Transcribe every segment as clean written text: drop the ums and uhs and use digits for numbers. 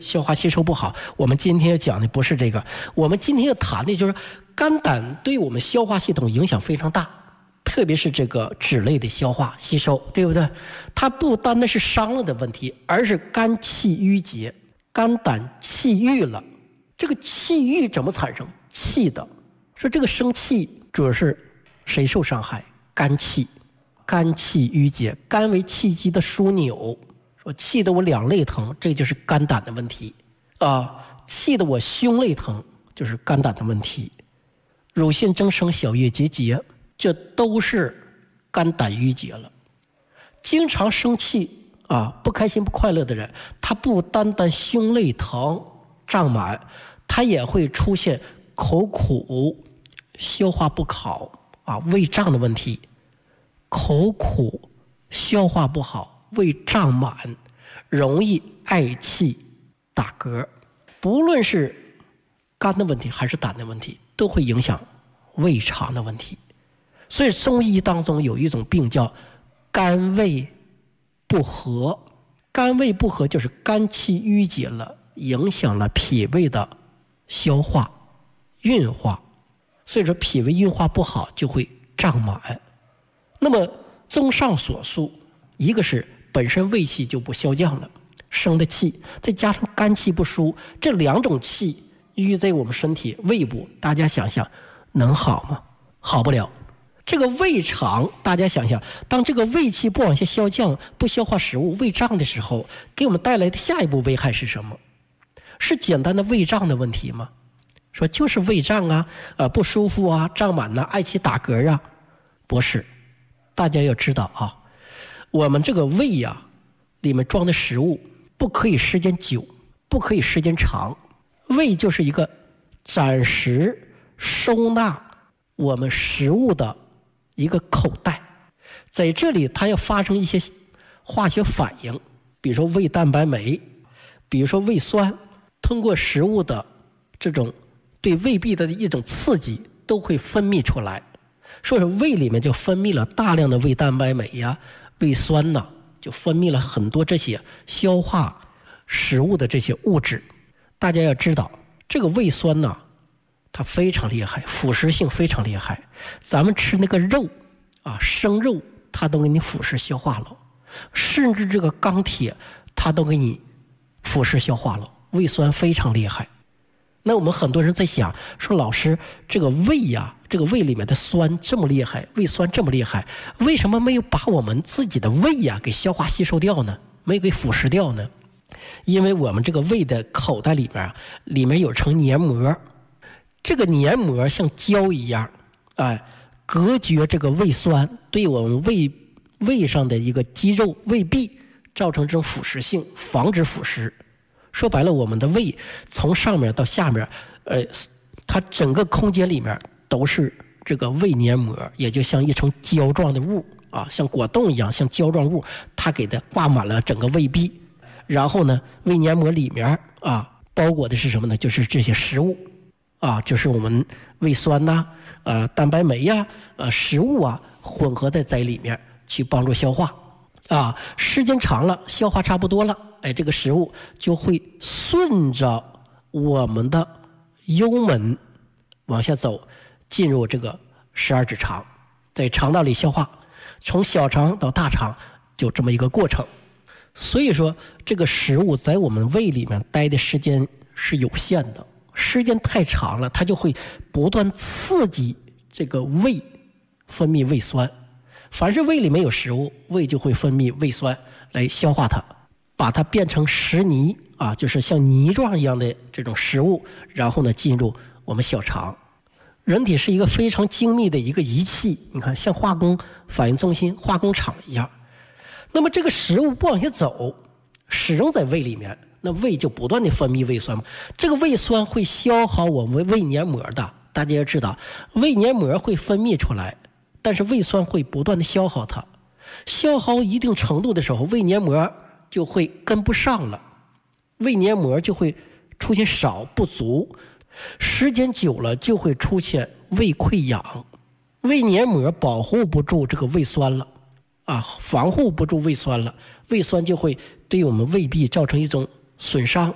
消化吸收不好。我们今天要讲的不是这个，我们今天要谈的就是肝胆对我们消化系统影响非常大，特别是这个脂类的消化吸收，对不对？它不单单是伤了的问题，而是肝气郁结，肝胆气郁了。这个气郁怎么产生？气的，说这个生气主要是谁受伤害？肝气，肝气郁结，肝为气机的枢纽。说气得我两肋疼，这就是肝胆的问题啊；气得我胸肋疼，就是肝胆的问题。乳腺增生、小叶结节，这都是肝胆郁结了。经常生气啊，不开心不快乐的人，他不单单胸肋疼、胀满，他也会出现口苦、消化不好啊、胃胀的问题。口苦、消化不好、胃胀满，容易嗳气、打嗝。不论是肝的问题还是胆的问题，都会影响胃肠的问题。所以中医当中有一种病叫肝胃不和。肝胃不和就是肝气郁结了，影响了脾胃的消化、运化。所以说脾胃运化不好就会胀满。那么综上所述，一个是本身胃气就不消降了，生的气，再加上肝气不舒，这两种气郁在我们身体胃部，大家想想能好吗？好不了。这个胃肠，大家想想，当这个胃气不往下消降，不消化食物，胃胀的时候，给我们带来的下一步危害是什么？是简单的胃胀的问题吗？说就是胃胀啊，不舒服啊，胀满啊，嗳气打嗝啊，不是。大家要知道啊，我们这个胃呀，里面装的食物不可以时间久，不可以时间长。胃就是一个暂时收纳我们食物的一个口袋，在这里它要发生一些化学反应，比如说胃蛋白酶，比如说胃酸，通过食物的这种对胃壁的一种刺激，都会分泌出来。所以说胃里面就分泌了大量的胃蛋白酶呀、胃酸呐，就分泌了很多这些消化食物的这些物质。大家要知道，这个胃酸呐，它非常厉害，腐蚀性非常厉害。咱们吃那个肉啊，生肉，它都给你腐蚀消化了，甚至这个钢铁，它都给你腐蚀消化了。胃酸非常厉害。那我们很多人在想说，老师，这个胃呀，这个胃里面的酸这么厉害，胃酸这么厉害，为什么没有把我们自己的胃呀给消化吸收掉呢？没有给腐蚀掉呢？因为我们这个胃的口袋里面有层黏膜，这个黏膜像胶一样，隔绝这个胃酸对我们胃上的一个肌肉胃壁造成这种腐蚀性，防止腐蚀。说白了，我们的胃从上面到下面，它整个空间里面都是这个胃黏膜，也就像一层胶状的物啊，像果冻一样，像胶状物，它给它挂满了整个胃壁。然后呢，胃黏膜里面包裹的是什么呢？就是这些食物啊，就是我们胃酸呐、蛋白酶呀、食物啊，混合在里面去帮助消化。时间长了，消化差不多了，这个食物就会顺着我们的幽门往下走，进入这个12指肠，在肠道里消化，从小肠到大肠，就这么一个过程。所以说，这个食物在我们胃里面待的时间是有限的，时间太长了，它就会不断刺激这个胃分泌胃酸。凡是胃里面有食物，胃就会分泌胃酸来消化它，把它变成食泥就是像泥状一样的这种食物，然后呢进入我们小肠。人体是一个非常精密的一个仪器，你看像化工反应中心、化工厂一样。那么这个食物不往下走，始终在胃里面，那胃就不断的分泌胃酸，这个胃酸会消耗我们胃黏膜的。大家要知道，胃黏膜会分泌出来，但是胃酸会不断的消耗它，消耗一定程度的时候，胃黏膜就会跟不上了，胃黏膜就会出现少不足，时间久了就会出现胃溃疡，胃黏膜保护不住这个胃酸了防护不住胃酸了，胃酸就会对我们胃壁造成一种损伤，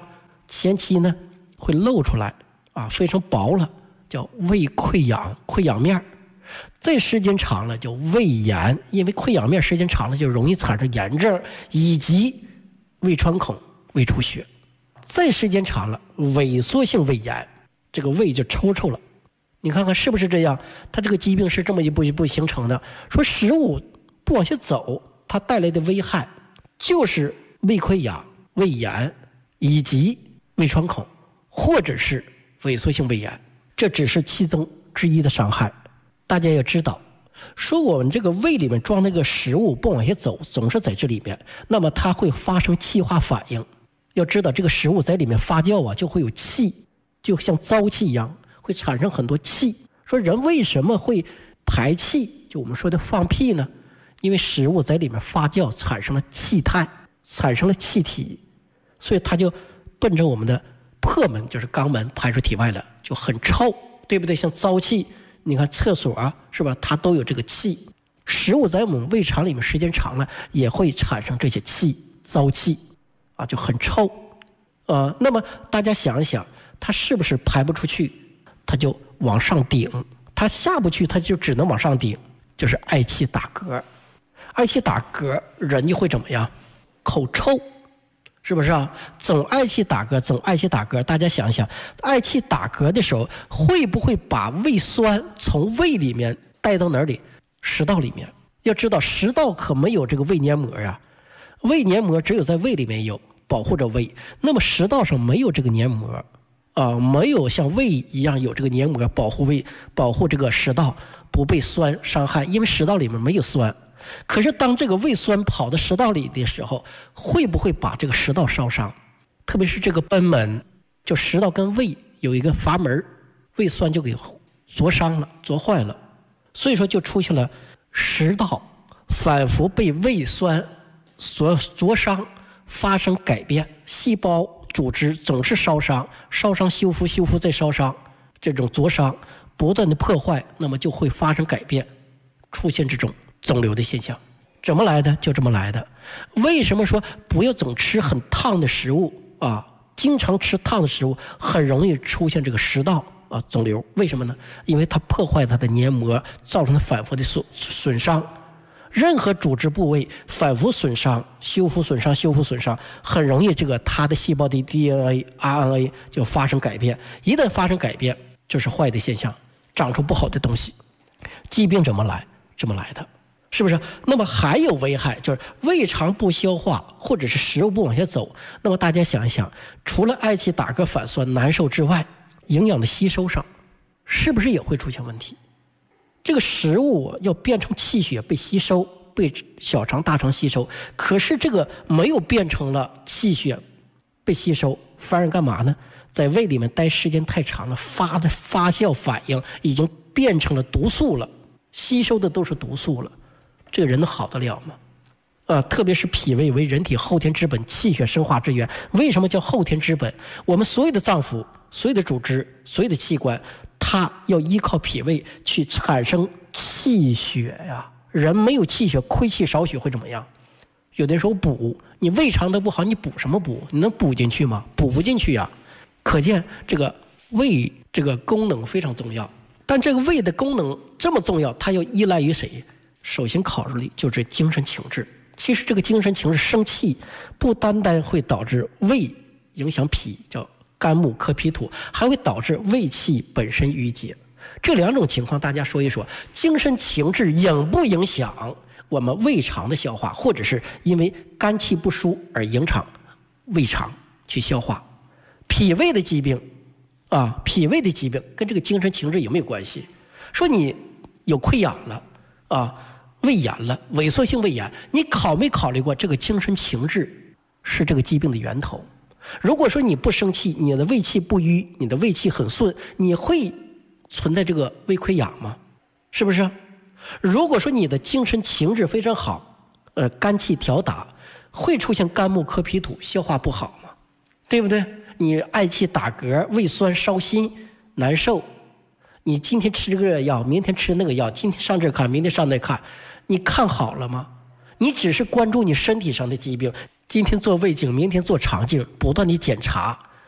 前期呢会露出来非常薄了，叫胃溃疡、溃疡面。再时间长了叫胃炎，因为溃疡面时间长了就容易产生炎症以及胃穿孔、胃出血。再时间长了萎缩性胃炎，这个胃就抽抽了。你看看是不是这样？它这个疾病是这么一步一步形成的。说食物不往下走，它带来的危害就是胃溃疡、胃炎以及胃穿孔，或者是萎缩性胃炎，这只是其中之一的伤害。大家要知道，说我们这个胃里面装那个食物不往下走，总是在这里面，那么它会发生气化反应。要知道这个食物在里面发酵就会有气，就像沼气一样，会产生很多气。说人为什么会排气，就我们说的放屁呢？因为食物在里面发酵产生了气态，产生了气体，所以它就奔着我们的破门，就是肛门排出体外了，就很臭，对不对？像沼气，你看厕所是吧，它都有这个气。食物在我们胃肠里面时间长了也会产生这些气，沼气就很臭。那么大家想一想，它是不是排不出去，它就往上顶，它下不去，它就只能往上顶，就是嗳气打嗝。嗳气打嗝，人就会怎么样？口臭，是不是总嗳气打嗝，总嗳气打嗝。大家想一想，嗳气打嗝的时候，会不会把胃酸从胃里面带到哪里？食道里面。要知道食道可没有这个胃黏膜胃黏膜只有在胃里面有，保护着胃。那么食道上没有这个黏膜没有像胃一样有这个黏膜保护胃，保护这个食道不被酸伤害，因为食道里面没有酸。可是当这个胃酸跑到食道里的时候，会不会把这个食道烧伤？特别是这个贲门，就食道跟胃有一个阀门，胃酸就给灼伤了、灼坏了，所以说就出现了食道反复被胃酸所灼伤，发生改变，细胞组织总是烧伤，烧伤修复，修复再烧伤，这种灼伤不断的破坏，那么就会发生改变，出现这种肿瘤的现象。怎么来的？就这么来的。为什么说不要总吃很烫的食物经常吃烫的食物很容易出现这个食道肿瘤？为什么呢？因为它破坏它的黏膜，造成它反复的损伤。任何组织部位反复损伤、修复损伤、修复损伤，很容易它的细胞的 DNA、RNA 就发生改变。一旦发生改变，就是坏的现象，长出不好的东西。疾病怎么来？这么来的，是不是？那么还有危害，就是胃肠不消化，或者是食物不往下走。那么大家想一想，除了嗳气打嗝反酸难受之外，营养的吸收上是不是也会出现问题？这个食物要变成气血被吸收，被小肠大肠吸收，可是这个没有变成了气血被吸收，反而干嘛呢？在胃里面待时间太长了，发酵反应已经变成了毒素了，吸收的都是毒素了，这个人能好得了吗？特别是脾胃为人体后天之本，气血生化之源。为什么叫后天之本？我们所有的脏腑、所有的组织、所有的器官，它要依靠脾胃去产生气血呀。人没有气血，亏气少血会怎么样？有的时候补，你胃肠都不好，你补什么补？你能补进去吗？补不进去呀。可见这个胃这个功能非常重要。但这个胃的功能这么重要，它要依赖于谁？首先考虑就是精神情志。其实这个精神情志生气，不单单会导致胃影响脾，叫肝木克脾土，还会导致胃气本身郁结。这两种情况大家说一说，精神情志影不影响我们胃肠的消化，或者是因为肝气不舒而影响胃肠去消化？脾胃的疾病脾胃的疾病跟这个精神情志有没有关系？说你有溃疡了胃炎了，萎缩性胃炎，你没考虑过这个精神情志是这个疾病的源头？如果说你不生气，你的胃气不瘀，你的胃气很顺，你会存在这个胃溃疡吗？是不是？如果说你的精神情志非常好，肝气调达，会出现肝木克脾土，消化不好吗？对不对？你嗳气打嗝，胃酸烧心难受，你今天吃这个药，明天吃那个药，今天上这看，明天上那看，你看好了吗？你只是关注你身体上的疾病，今天做胃镜，明天做肠镜，不断地检查，